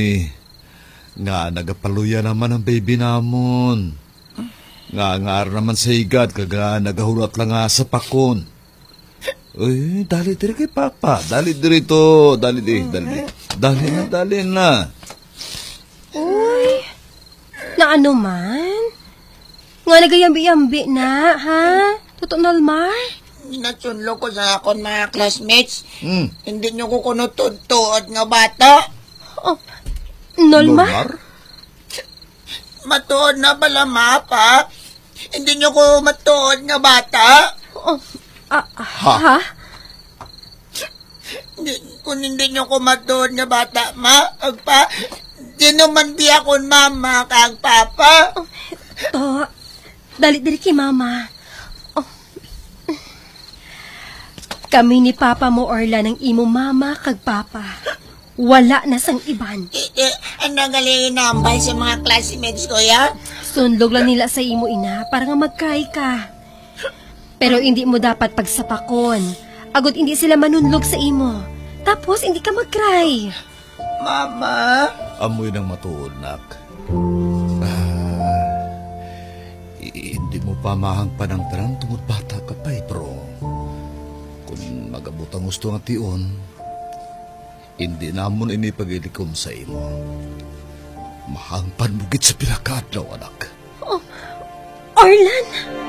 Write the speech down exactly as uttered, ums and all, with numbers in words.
nga nagapaluya naman ang baby namon. Nga ngar naman sa higad kaga nagahulat lang nga sa pakon. Uy, dali diri kay Papa. Dali diri to. Dali diri, dali diri. Dali na, dali na. Uy, na ano man? Nga nagayambi-yambi na, ha? Totoo Nolmar? Nasunlo ko sa akon mga classmates. Hmm. Hindi nyo ko kunutod-tuod nga bata. Oh, Nolmar? Nolmar? Matuod na bala, mapa. Hindi nyo ko matuod nga bata. Oh, ah, Ha? ha? Di- Kung hindi nyo ko matuod nga bata, ma, agpa, di naman di akong mama kag papa. To, dali diri kay Mama. Oh. Kami ni Papa mo Orla ng imo mama kag papa. Wala na sang iban. Eh, eh, ang nagaling nambay sa mga classmates ko, ya? Sundlog lang nila sa imo ina para nga magkay ka. Pero hindi mo dapat pagsapakon. Agod hindi sila manunlog sa imo. Tapos hindi ka mag-cry. Mama? Amoy ng matuod, nak. Ah, i- hindi mo pa mahangpan ang tanan tungod bata ka pa, eh, bro. Kung magabutang gusto nga tion, hindi namon inipagilikom sa imo. Mahangpan mo gid sa pinakaadlaw, anak. Oh, Orlan!